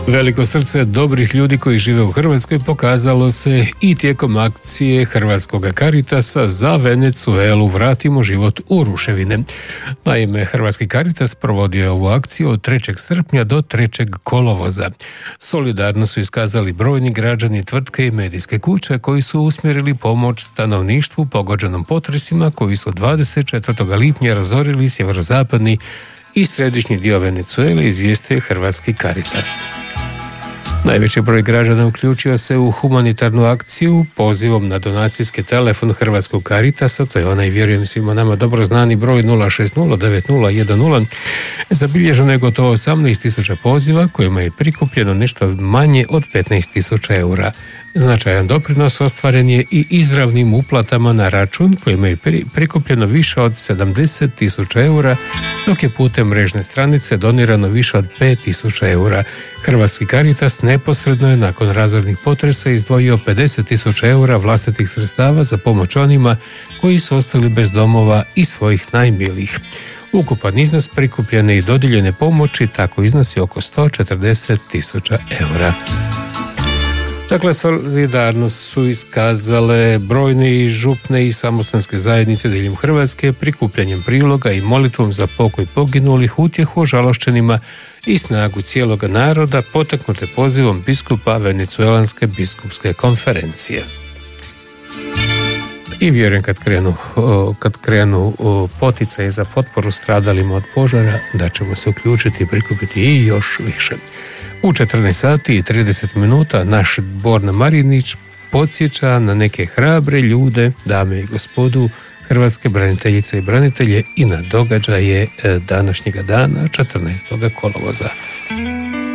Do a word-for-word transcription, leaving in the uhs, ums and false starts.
Veliko srce dobrih ljudi koji žive u Hrvatskoj pokazalo se i tijekom akcije Hrvatskog Caritasa za Venezuelu Vratimo život u ruševine. Naime, Hrvatski Caritas provodio je ovu akciju od trećeg srpnja do trećeg kolovoza. Solidarno su iskazali brojni građani, tvrtke i medijske kuće koji su usmjerili pomoć stanovništvu pogođenom potresima koji su dvadeset četvrtog lipnja razorili sjeverozapadni i središnji dio Venezuele, izvijestio je Hrvatski Caritas. Najveći broj građana uključio se u humanitarnu akciju pozivom na donacijski telefon Hrvatskog Caritasa, to je onaj, vjerujem svima nama dobro znani broj nula šest nula devet nula jedan nula. Zabilježeno je gotovo osamnaest tisuća poziva kojima je prikupljeno nešto manje od petnaest tisuća eura. Značajan doprinos ostvaren je i izravnim uplatama na račun kojima je prikupljeno više od sedamdeset tisuća eura, dok je putem mrežne stranice donirano više od pet tisuća eura. Hrvatski Caritas neposredno je nakon razornih potresa izdvojio pedeset tisuća eura vlastitih sredstava za pomoć onima koji su ostali bez domova i svojih najmilijih. Ukupan iznos prikupljene i dodijeljene pomoći tako iznosi oko sto četrdeset tisuća eura. Dakle, solidarnost su iskazale brojne i župne i samostanske zajednice diljem Hrvatske prikupljanjem priloga i molitvom za pokoj poginulih, utjehu ožalošćenima i snagu cijeloga naroda potaknute pozivom biskupa Venecuelanske biskupske konferencije. I vjerujem kad krenu, kad krenu poticaje za potporu stradalima od požara da ćemo se uključiti i prikupiti i još više. U četrnaest sati i trideset minuta naš Borna Marinić podsjeća na neke hrabre ljude, dame i gospodu, hrvatske braniteljice i branitelje i na događaje današnjega dana, četrnaestog kolovoza.